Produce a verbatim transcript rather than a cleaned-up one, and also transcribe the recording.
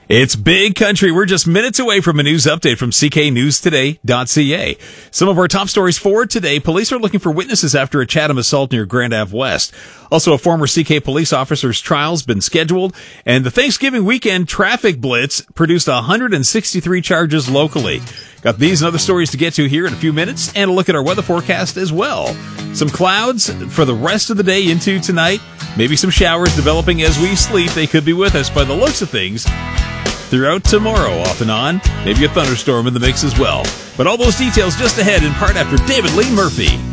It's Big Country. We're just minutes away from a news update from c k news today dot c a. Some of our top stories for today. Police are looking for witnesses after a Chatham assault near Grand Ave West. Also, a former C K police officer's trial's been scheduled. And the Thanksgiving weekend traffic blitz produced one hundred sixty-three charges locally. Got these and other stories to get to here in a few minutes, and a look at our weather forecast as well. Some clouds for the rest of the day into tonight. Maybe some showers developing as we sleep. They could be with us by the looks of things throughout tomorrow, off and on. Maybe a thunderstorm in the mix as well. But all those details just ahead, in part after David Lee Murphy.